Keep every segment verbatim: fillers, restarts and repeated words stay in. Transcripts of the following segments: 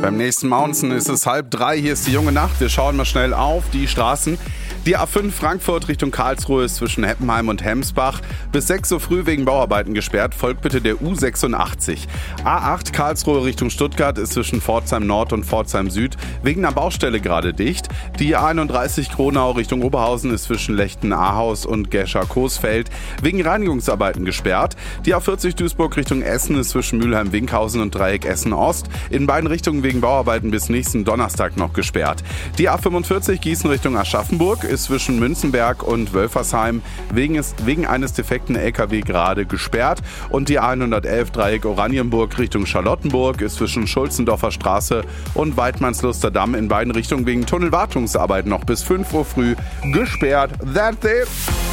Beim nächsten Mountain ist es halb drei, hier ist die junge Nacht. Wir schauen mal schnell auf die Straßen. Die A fünf Frankfurt Richtung Karlsruhe ist zwischen Heppenheim und Hemsbach bis sechs Uhr früh wegen Bauarbeiten gesperrt. Folgt bitte der U sechsundachtzig. A acht Karlsruhe Richtung Stuttgart ist zwischen Pforzheim Nord und Pforzheim Süd wegen einer Baustelle gerade dicht. Die A einunddreißig Kronau Richtung Oberhausen ist zwischen Lechten-Ahaus und Gescher-Coesfeld wegen Reinigungsarbeiten gesperrt. Die A vierzig Duisburg Richtung Essen ist zwischen Mülheim-Winkhausen und Dreieck Essen-Ost in beiden Richtungen wegen Bauarbeiten bis nächsten Donnerstag noch gesperrt. Die A fünfundvierzig Gießen Richtung Aschaffenburg ist zwischen Münzenberg und Wölfersheim wegen, ist, wegen eines defekten L K W gerade gesperrt. Und die A hundertelf Dreieck Oranienburg Richtung Charlottenburg ist zwischen Schulzendorfer Straße und Weidmannsluster Damm in beiden Richtungen wegen Tunnelwartungsarbeiten noch bis fünf Uhr früh gesperrt. That's it!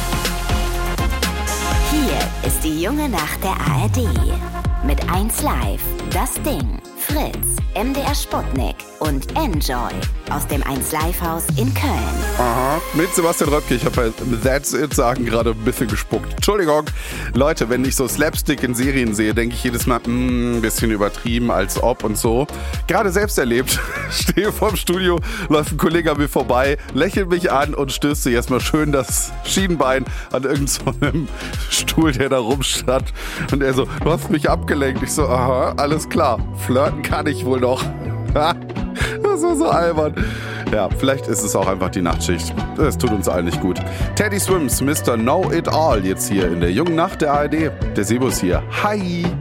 Hier ist die junge Nacht der A R D. Mit eins Live, Das Ding, Fritz, M D R Sputnik und Enjoy aus dem eins Live Haus in Köln. Aha, mit Sebastian Röpke. Ich habe bei That's It sagen gerade ein bisschen gespuckt. Entschuldigung. Leute, wenn ich so Slapstick in Serien sehe, denke ich jedes Mal, mh, ein bisschen übertrieben, als ob und so. Gerade selbst erlebt. Stehe vorm Studio, läuft ein Kollege an mir vorbei, lächelt mich an und stößt sich erstmal schön das Schienbein an irgendeinem Stuhl, der da rumstand. Und er so, du hast mich abgelenkt. Ich so, aha, alles klar. Flirten kann ich wohl noch. Das war so albern. Ja, vielleicht ist es auch einfach die Nachtschicht. Das tut uns allen nicht gut. Teddy Swims, Mister Know It All, jetzt hier in der jungen Nacht der A R D. Der Sebus hier. Hi!